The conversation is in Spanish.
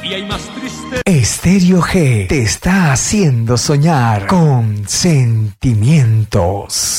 Y hay más triste. Estéreo G te está haciendo soñar con sentimientos.